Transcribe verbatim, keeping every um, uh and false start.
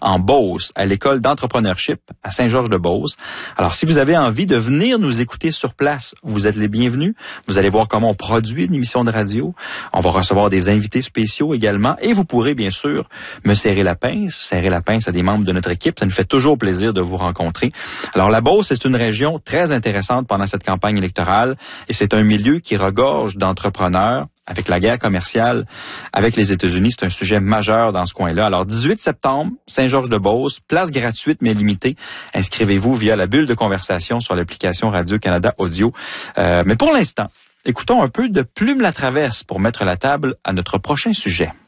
en Beauce, à l'école d'entrepreneurship à Saint-Georges-de-Beauce. Alors, si vous avez envie de venir nous écouter sur place, vous êtes les bienvenus. Vous allez voir comment on produit une émission de radio. On va recevoir des invités spéciaux également. Et vous pourrez, bien sûr, me serrer la pince, serrer la pince à des membres de notre équipe. Ça nous fait toujours plaisir de vous rencontrer. Alors, la Beauce, c'est une région très intéressante pendant cette campagne électorale. Et c'est un milieu qui regorge d'entrepreneurs. Avec la guerre commerciale avec les États-Unis, c'est un sujet majeur dans ce coin-là. Alors, dix-huit septembre, Saint-Georges-de-Beauce, place gratuite mais limitée. Inscrivez-vous via la bulle de conversation sur l'application Radio-Canada Audio. Euh, mais pour l'instant, écoutons un peu de Plume la Traverse pour mettre la table à notre prochain sujet.